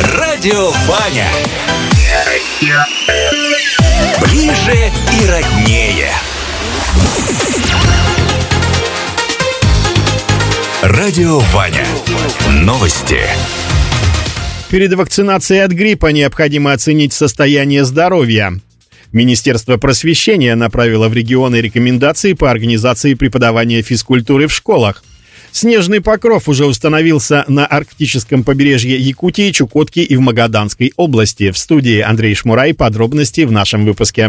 Радио Ваня. Ближе и роднее. Радио Ваня. Новости. Перед вакцинацией от гриппа необходимо оценить состояние здоровья. Министерство просвещения направило в регионы рекомендации по организации преподавания физкультуры в школах. Снежный покров уже установился на арктическом побережье Якутии, Чукотки и в Магаданской области. В студии Андрей Шмурай. Подробности в нашем выпуске.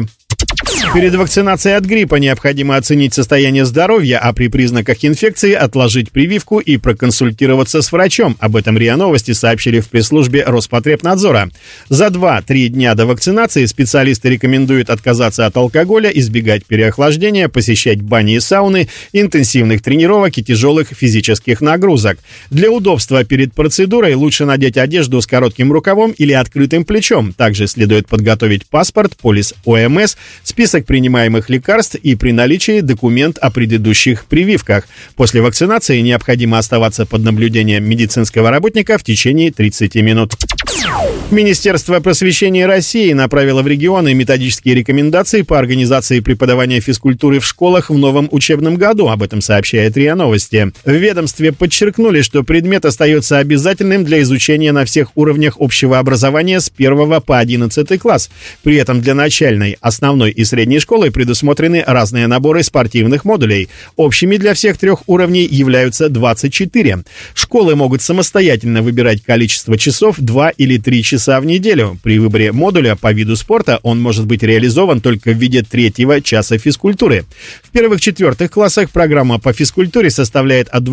Перед вакцинацией от гриппа необходимо оценить состояние здоровья, а при признаках инфекции отложить прививку и проконсультироваться с врачом. Об этом РИА Новости сообщили в пресс-службе Роспотребнадзора. За 2-3 дня до вакцинации специалисты рекомендуют отказаться от алкоголя, избегать переохлаждения, посещать бани и сауны, интенсивных тренировок и тяжелых физических нагрузок. Для удобства перед процедурой лучше надеть одежду с коротким рукавом или открытым плечом. Также следует подготовить паспорт, полис ОМС, список принимаемых лекарств и при наличии документ о предыдущих прививках. После вакцинации необходимо оставаться под наблюдением медицинского работника в течение 30 минут. Министерство просвещения России направило в регионы методические рекомендации по организации преподавания физкультуры в школах в новом учебном году. Об этом сообщает РИА Новости. В ведомстве подчеркнули, что предмет остается обязательным для изучения на всех уровнях общего образования с 1 по 11 класс. При этом для начальной, основной и средней школы предусмотрены разные наборы спортивных модулей. Общими для всех трех уровней являются 24. Школы могут самостоятельно выбирать количество часов 2 или 3 часа в неделю. При выборе модуля по виду спорта он может быть реализован только в виде 3-го часа физкультуры. В 1-4 классах программа по физкультуре составляет от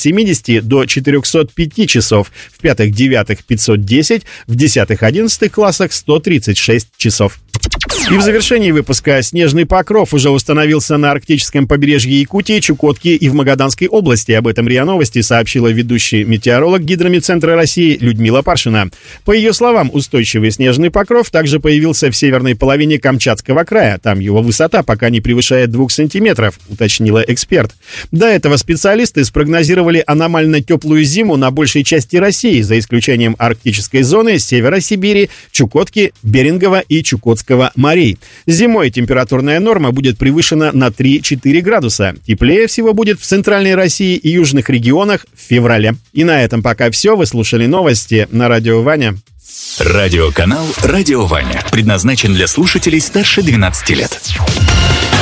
270 до 405 часов, в 5-9 – 510, в 10-11 классах – 136 часов. И в завершении выпуска снежный покров уже установился на арктическом побережье Якутии, Чукотки и в Магаданской области. Об этом РИА Новости сообщила ведущий метеоролог Гидромедцентра России Людмила Паршина. По ее словам, устойчивый снежный покров также появился в северной половине Камчатского края. Там его высота пока не превышает 2 сантиметров, уточнила эксперт. До этого специалисты спрогнозировали аномально теплую зиму на большей части России, за исключением арктической зоны, севера Сибири, Чукотки, Берингова и Чукотского морей. Зимой температурная норма будет превышена на 3-4 градуса. Теплее всего будет в центральной России и южных регионах в феврале. И на этом пока все. Вы слушали новости на Радио Ваня. Радиоканал «Радио Ваня» предназначен для слушателей старше 12 лет.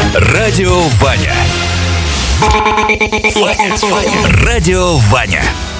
Радио Ваня. Радио Ваня.